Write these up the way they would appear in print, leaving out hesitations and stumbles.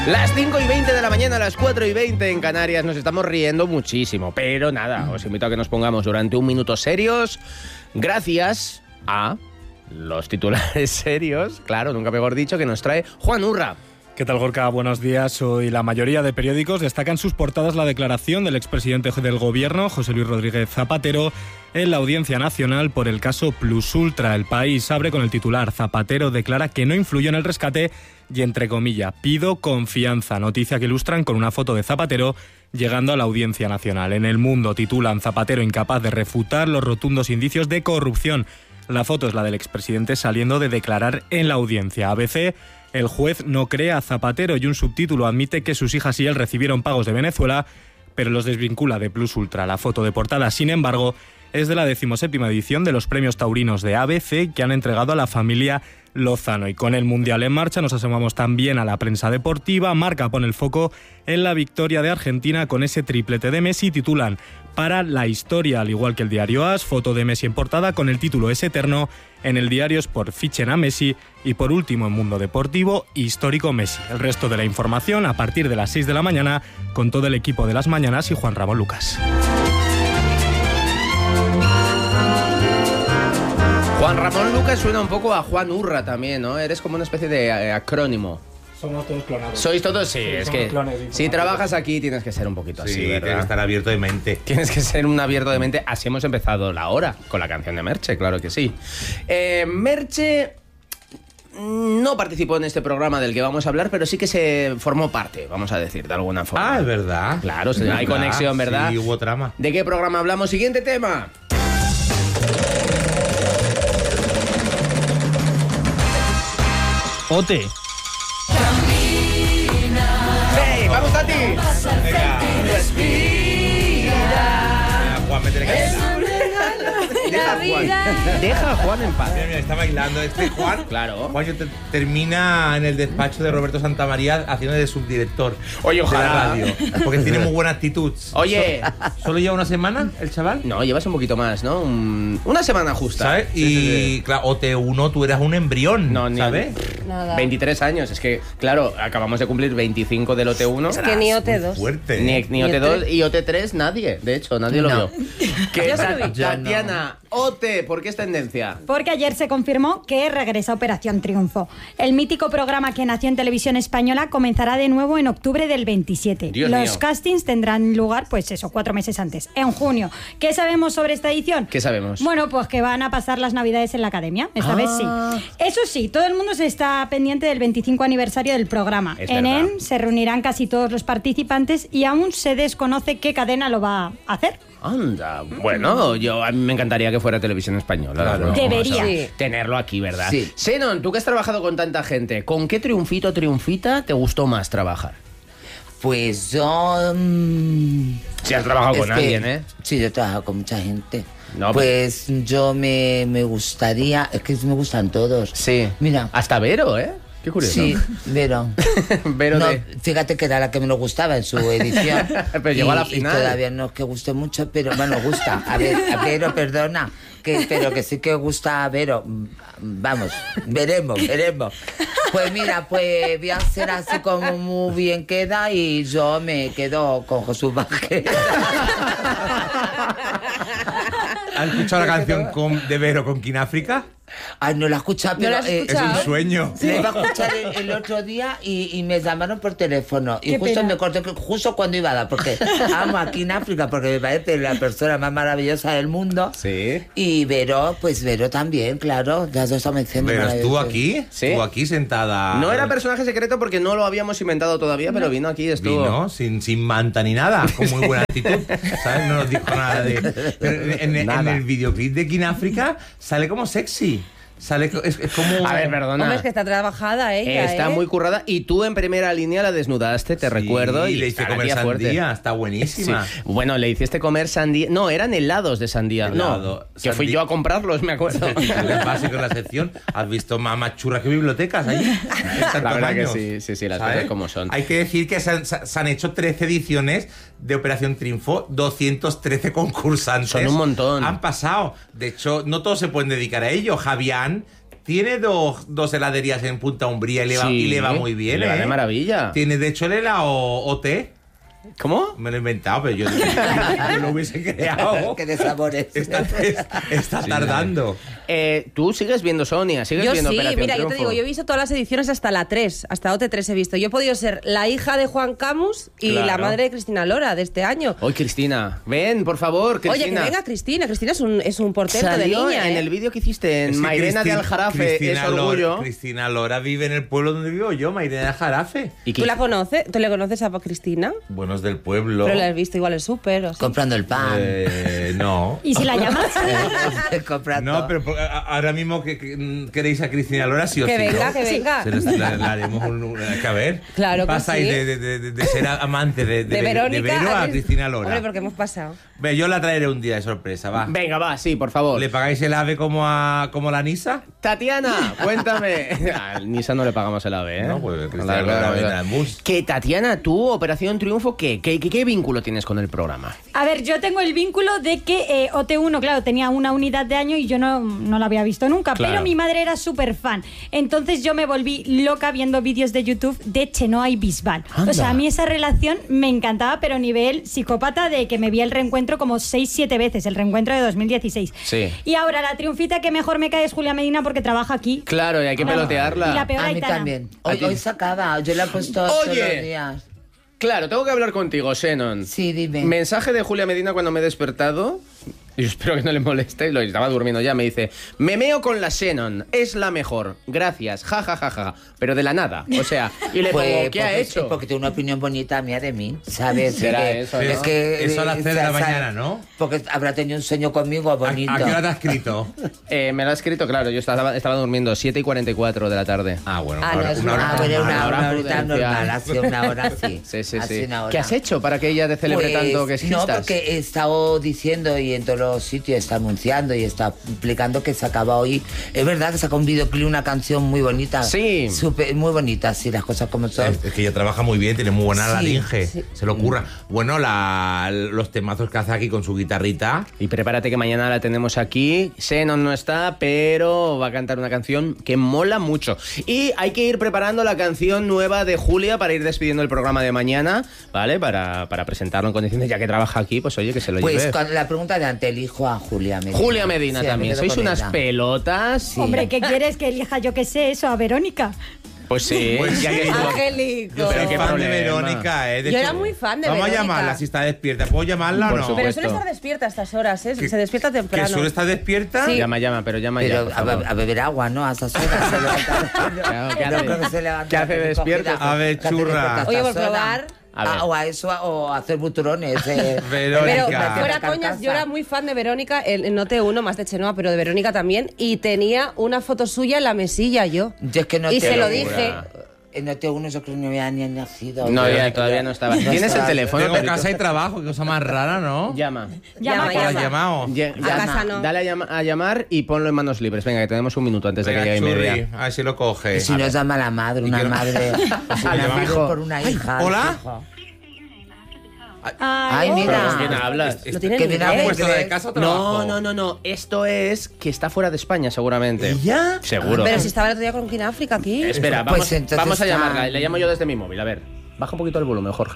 Las 5:20 de la mañana, las 4:20 en Canarias. Nos estamos riendo muchísimo, pero nada, os invito a que nos pongamos durante un minuto serios, gracias a los titulares serios, claro, nunca mejor dicho, que nos trae Juan Urra. ¿Qué tal, Gorka? Buenos días. Hoy la mayoría de periódicos destacan en sus portadas la declaración del expresidente del Gobierno, José Luis Rodríguez Zapatero, en la Audiencia Nacional por el caso Plus Ultra. El País abre con el titular: Zapatero declara que no influyó en el rescate y, entre comillas, pido confianza. Noticia que ilustran con una foto de Zapatero llegando a la Audiencia Nacional. En El Mundo titulan: Zapatero incapaz de refutar los rotundos indicios de corrupción. La foto es la del expresidente saliendo de declarar en la audiencia. ABC: el juez no cree a Zapatero, y un subtítulo admite que sus hijas y él recibieron pagos de Venezuela, pero los desvincula de Plus Ultra. La foto de portada, sin embargo, es de la 17ª edición de los premios taurinos de ABC que han entregado a la familia Lozano. Y con el Mundial en marcha nos asomamos también a la prensa deportiva. Marca pone el foco en la victoria de Argentina con ese triplete de Messi. Titulan: para la historia, al igual que el diario AS, foto de Messi en portada con el título Es eterno. En el diario Sport fichen a Messi. Y por último, en Mundo Deportivo, histórico Messi. El resto de la información a partir de las 6 de la mañana con todo el equipo de Las Mañanas y Juan Ramón Lucas. Juan Ramón Lucas suena un poco a Juan Urra también, ¿no? Eres como una especie de acrónimo. Somos todos clonados. ¿Sois todos? Sí, es que si trabajas aquí tienes que ser un poquito así, ¿verdad? Tienes que estar abierto de mente. Tienes que ser un abierto de mente. Así hemos empezado la hora, con la canción de Merche, claro que sí. Merche no participó en este programa del que vamos a hablar, pero sí que se formó parte, vamos a decir, de alguna forma. Ah, es verdad. Claro, hay conexión, ¿verdad? Sí, hubo trama. ¿De qué programa hablamos? Siguiente tema. Ote. ¡Hey! ¡Vamos a ti! Juan, métele cabeza. Deja a Juan en paz. Mira, está bailando Juan. Claro. Juan termina en el despacho de Roberto Santamaría haciendo de subdirector. Oye, ojalá. De la radio. Porque tiene muy buena actitud. Oye. ¿Solo lleva una semana el chaval? No, llevas un poquito más, ¿no? Una semana justa. ¿Sabes? Y claro, OT1, tú eras un embrión, no, ¿sabes? Nada. 23 años. Es que, claro, acabamos de cumplir 25 del OT1. Es que ni OT2. Fuerte. Ni OT2 y OT3 nadie. De hecho, nadie lo vio. Yo se lo vi. Tatiana, OT, ¿por qué es tendencia? Porque ayer se confirmó que regresa Operación Triunfo. El mítico programa que nació en Televisión Española comenzará de nuevo en octubre del 27. Dios Los mío. castings tendrán lugar, pues eso, 4 meses antes, en junio. ¿Qué sabemos sobre esta edición? ¿Qué sabemos? Bueno, pues que van a pasar las Navidades en la Academia. Esta vez sí. Eso sí, todo el mundo se está pendiente del 25 aniversario del programa. Es En verdad. él se reunirán casi todos los participantes y aún se desconoce qué cadena lo va a hacer. Anda, bueno, a mí me encantaría que fuera Televisión Española. Claro. ¿no? Debería. Sí. Tenerlo aquí, ¿verdad? Sí. Senon, tú que has trabajado con tanta gente, ¿con qué triunfita te gustó más trabajar? Pues yo... Si has trabajado con es que- alguien, ¿eh? Sí, yo he trabajado con mucha gente. No, pues yo me gustaría... Es que me gustan todos. Sí. Mira. Hasta Vero, ¿eh? Qué curioso. Sí, Vero. Vero No, de... fíjate que era la que menos gustaba en su edición. Pero llegó a la final. Y todavía no es que guste mucho, pero bueno, gusta. A ver, a Vero, perdona. Pero que sí que gusta a Vero. Vamos, veremos. Pues mira, pues voy a hacer así como muy bien queda y yo me quedo con Jesús Vázquez. ¿Has escuchado la canción de Vero con Kináfrica? Ay, no la he escuchado, ¿No pero la has Es escuchado? un sueño. la iba a escuchar el otro día y me llamaron por teléfono. Y Qué justo pena. me corté, justo cuando iba a dar, porque amo aquí en África, porque me parece la persona más maravillosa del mundo. Sí. Y Vero, pues Vero también, claro. Las dos estamos diciendo Pero estuvo maravillosas. aquí, Sí. estuvo aquí sentada. No era personaje secreto porque no lo habíamos inventado todavía, pero vino aquí, estuvo... Vino sin manta ni nada, con muy buena actitud, ¿sabes? No nos dijo nada de... Pero en Nada. el videoclip de Kináfrica sale como sexy. Sale, es como... A ver, perdona. Hombre, es que está trabajada ella, Está muy currada y tú en primera línea la desnudaste, te recuerdo. Y le hice está comer aquí a fuerte. sandía, está buenísima. Sí. Bueno, le hiciste comer sandía. No, eran helados de sandía. Helado. No, que fui yo a comprarlos, me acuerdo. Es básico en la sección. ¿Has visto más churras que bibliotecas allí? La verdad que sí, las cosas como son. Hay que decir que se han hecho 13 ediciones de Operación Triunfo, 213 concursantes. Son un montón. Han pasado. De hecho, no todos se pueden dedicar a ello. Javián tiene dos heladerías en Punta Umbría y le va muy bien, le va de maravilla. Tiene, de hecho, el helado OT. ¿Cómo? Me lo he inventado, pero yo lo hubiese creado. Que de sabores. Está tardando. Tú sigues viendo Sonia, sigues Yo viendo sí, Operación mira, yo te Triunfo. digo, yo he visto todas las ediciones hasta la 3, hasta OT3 he visto. Yo he podido ser la hija de Juan Camus y Claro. la madre de Cristina Lora de este año. Hoy, Cristina, ven, por favor, Cristina. Oye, que venga Cristina. Cristina es un portento de Salió niña, en ¿eh? el vídeo que hiciste en Es que Mairena de Cristina- Aljarafe, Cristina es orgullo. Lora, Cristina Lora vive en el pueblo donde vivo yo, Mairena de Aljarafe. ¿Y ¿Tú la conoces? ¿Tú le conoces a Cristina? Bueno, es del pueblo. Pero la has visto igual en el súper o así. Comprando el pan. No. ¿Y si la llamas? Comprando. No, pero ahora mismo que queréis a Cristina Lora, sí o Que sí, venga, ¿no? que venga. La haremos que a ver. Claro que Pasáis sí. de ser amante de Verónica Vero a Cris- Cristina Lora. Hombre, porque hemos pasado. Ve, yo la traeré un día de sorpresa, va. Venga, va, sí, por favor. ¿Le pagáis el ave como la Nisa? Tatiana, cuéntame. Al Nisa no le pagamos el AVE, ¿eh? No, pues, Cristina La verdad, Lora la viene verdad. al bus. Que Tatiana, tú, Operación Triunfo, ¿qué vínculo tienes con el programa? A ver, yo tengo el vínculo de que OT1, claro, tenía una unidad de año y yo no la había visto nunca, Claro. pero mi madre era súper fan. Entonces yo me volví loca viendo vídeos de YouTube de Chenoa y Bisbal. Anda. O sea, a mí esa relación me encantaba, pero nivel psicópata de que me vi el reencuentro como 6-7 veces, el reencuentro de 2016. Sí. Y ahora la triunfita que mejor me cae es Julia Medina porque trabaja aquí. Claro, y hay que pelotearla. Y la peor A mí Aitana. también. ¿A ti? Hoy sacaba, yo la he puesto todos los Oye, días. claro, tengo que hablar contigo, Shannon. Sí, dime. Mensaje de Julia Medina cuando me he despertado. Y espero que no le moleste, lo estaba durmiendo ya. Me dice: me meo con la Shannon, es la mejor. Gracias, ja, ja, ja, ja. Pero de la nada. O sea, y le pongo, ¿qué ha porque- hecho? Porque tiene una opinión bonita mía de mí, ¿sabes? Será Que- eso, ¿no? Es que, Eso a las 3 de la ¿sabes? mañana, ¿no? Porque habrá tenido un sueño conmigo ¿A bonito. qué hora te has escrito? Me lo ha escrito, claro, yo estaba durmiendo 7:44 de la tarde. Ah, bueno, Ah, no, es una hora. Ah, bueno, Una hora una horita prudencial. normal, así una hora sí. Sí, sí, Así sí. una hora. ¿Qué has hecho para que ella te celebre Pues, tanto que existas? No, porque he estado diciendo y en todos los sitios está anunciando y está explicando que se acaba hoy. Es verdad que saca un videoclip, una canción muy bonita. Sí. Muy bonita, sí, las cosas como son. Es que ella trabaja muy bien, tiene muy buena Sí, laringe, sí. se le ocurra. Bueno, los temazos que hace aquí con su guitarrita. Y prepárate que mañana la tenemos aquí. Shannon no está, pero va a cantar una canción que mola mucho. Y hay que ir preparando la canción nueva de Julia para ir despidiendo el programa de mañana, ¿vale? Para presentarlo en condiciones, ya que trabaja aquí, pues oye, que se lo Pues lleve. con la pregunta de ante elijo a Julia Medina. Julia Medina Sí, me también. quedo Sois con unas ella. pelotas. Sí. Hombre, ¿qué quieres que elija yo que sé eso a Verónica? Pues sí, Pues ya que sí. estuvo- Angélico. Yo Pero soy qué fan problema. de Verónica, ¿eh? De Yo hecho, era muy fan de Vamos Verónica. a llamarla si está despierta. ¿Puedo llamarla Por o no? supuesto. Pero suele estar despierta a estas horas, ¿eh? ¿Que- Se despierta temprano. ¿Que suele estar despierta? Sí. Llama, pero llama ya, Pero por favor. a beber agua, ¿no? A esas horas. Se levanta- Claro, ¿qué No hace? creo que se levante ¿Qué hace recogida. despierta? A ver, ¿Qué hace churra. despierta a Oye, estas por horas? probar. A ver. O a eso, o a hacer buturones. Pero Verónica. fuera coñas, yo era muy fan de Verónica, en OT1 más de Chenoa, pero de Verónica también, y tenía una foto suya en la mesilla yo. Yo es que no y te se lo locura. dije. En OT1 yo creo que no había ni nacido. No, Yo- ya, todavía no estaba. ¿Tienes el estaba. teléfono? Tengo Perito? casa y trabajo, qué cosa más rara, ¿no? Llama. Llama, ¿Cómo la has llama. llamado? Llama. casa no. Dale a llamar y ponlo en manos libres. Venga, que tenemos un minuto antes de Venga, que llegue churri, media. a ver si lo coge. Y si no llama a la madre, una que no- madre. Una Al madre fijo. por una hija. ¿Hola? hijo. Ay, Ay, mira. ¿Pero con quién hablas? Lo tiene Que en viene ¿Has a inglés. puesto de casa o trabajo? No. Esto es que está fuera de España, seguramente. ¿Y ya? Seguro. Pero si estaba el otro día con King África aquí. Espera, Pues vamos, entonces vamos a está- llamarla. Le llamo yo desde mi móvil. A ver, baja un poquito el volumen, Jorge.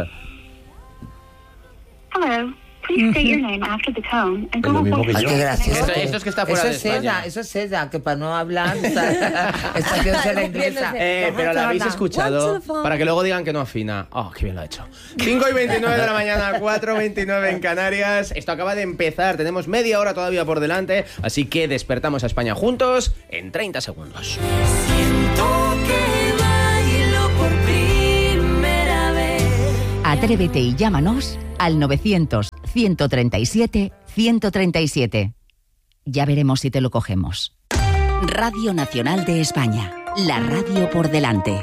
Hello. Please state your name after the tone and Es lo mismo que Ay, yo. qué gracioso. Esto es que está fuera Eso de es España. ella, eso es ella, que para no hablar, esta que es la inglesa. Pero la habéis One escuchado to the phone. para que luego digan que no afina. Oh, qué bien lo ha hecho. 5:29 de la mañana, 4:29 en Canarias. Esto acaba de empezar. Tenemos media hora todavía por delante. Así que despertamos a España juntos en 30 segundos. Atrévete y llámanos al 900-137-137. Ya veremos si te lo cogemos. Radio Nacional de España. La radio por delante.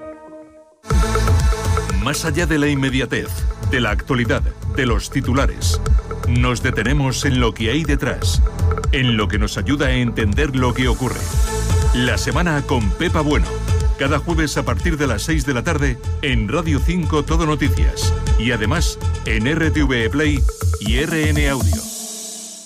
Más allá de la inmediatez, de la actualidad, de los titulares, nos detenemos en lo que hay detrás, en lo que nos ayuda a entender lo que ocurre. La semana con Pepa Bueno. Cada jueves a partir de las 6 de la tarde en Radio 5 Todo Noticias. Y además en RTV Play y RN Audio.